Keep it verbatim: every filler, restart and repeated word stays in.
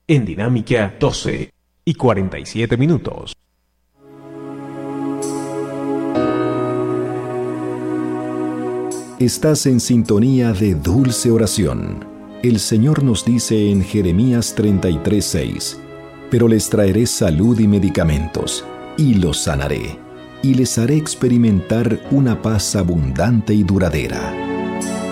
en Dinámica doce y cuarenta y siete minutos. Estás en sintonía de Dulce Oración. El Señor nos dice en Jeremías treinta y tres, seis: pero les traeré salud y medicamentos, y los sanaré, y les haré experimentar una paz abundante y duradera.